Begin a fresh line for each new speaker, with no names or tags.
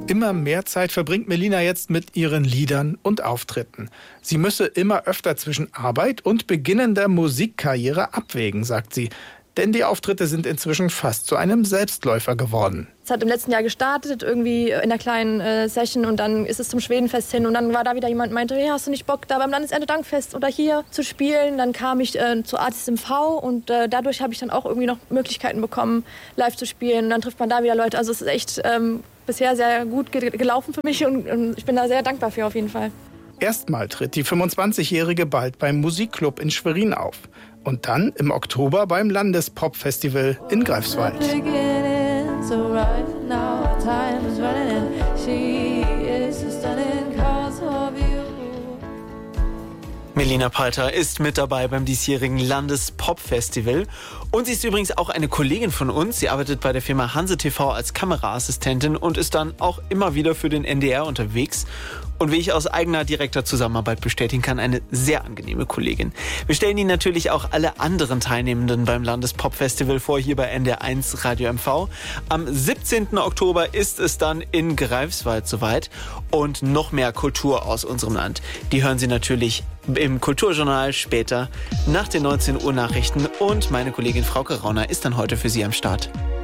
Immer mehr Zeit verbringt Melina jetzt mit ihren Liedern und Auftritten. Sie müsse immer öfter zwischen Arbeit und beginnender Musikkarriere abwägen, sagt sie. Denn die Auftritte sind inzwischen fast zu einem Selbstläufer geworden.
Es hat im letzten Jahr gestartet, irgendwie in einer kleinen Session, und dann ist es zum Schwedenfest hin. Und dann war da wieder jemand, meinte, hey, hast du nicht Bock, da beim Landeserntedankfest oder hier zu spielen? Dann kam ich zu Artist MV und dadurch habe ich dann auch irgendwie noch Möglichkeiten bekommen, live zu spielen. Und dann trifft man da wieder Leute. Also es ist echt bisher sehr gut gelaufen für mich und ich bin da sehr dankbar für auf jeden Fall.
Erstmal tritt die 25-Jährige bald beim Musikclub in Schwerin auf. Und dann im Oktober beim Landespop-Festival in Greifswald.
Melina Palter ist mit dabei beim diesjährigen Landespop-Festival. Und sie ist übrigens auch eine Kollegin von uns. Sie arbeitet bei der Firma Hanse TV als Kameraassistentin und ist dann auch immer wieder für den NDR unterwegs. Und wie ich aus eigener direkter Zusammenarbeit bestätigen kann, eine sehr angenehme Kollegin. Wir stellen Ihnen natürlich auch alle anderen Teilnehmenden beim Landespop-Festival vor, hier bei NDR1 Radio MV. Am 17. Oktober ist es dann in Greifswald soweit. Und noch mehr Kultur aus unserem Land. Die hören Sie natürlich im Kulturjournal später nach den 19 Uhr Nachrichten. Und meine Kollegin Frauke Rauner ist dann heute für Sie am Start.